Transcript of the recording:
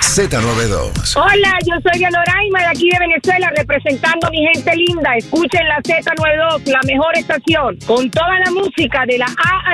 Z92. Hola, yo soy Dianoraima de aquí de Venezuela, representando a mi gente linda. Escuchen la Z92, la mejor estación, con toda la música de la A